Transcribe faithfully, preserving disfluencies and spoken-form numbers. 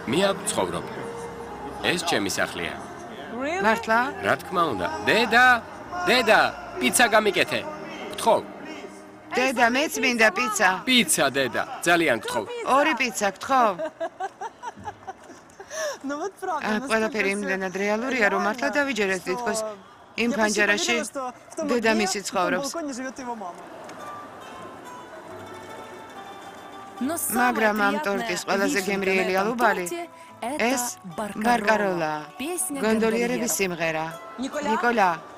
მე აქ ცხოვრობ. ეს ჩემი სახლია. მართლა? რა თქმა უნდა. დედა, დედა, პიცა გამიკეთე. გთხოვ. დედა, მეც მინდა პიცა. პიცა, დედა, ძალიან გთხოვ. ორი პიცა გთხოვ. აა, ყველაფერი იმდენად რეალურია, რომ მართლა დავიჯერეთ თითქოს იმ ფანჯარაში დედამისი ცხოვრობს. მაგრამ ამ ტორტის ყველაზე გემრიელი ალუბალი ეს ბარკაროლაა. გონდოლიერების სიმღერა. ნიკოლა